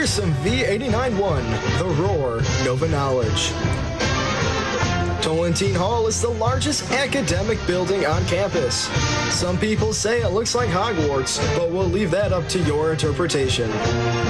Here's some V89.1, The Roar, Nova Knowledge. Tolentine Hall is the largest academic building on campus. Some people say it looks like Hogwarts, but we'll leave that up to your interpretation.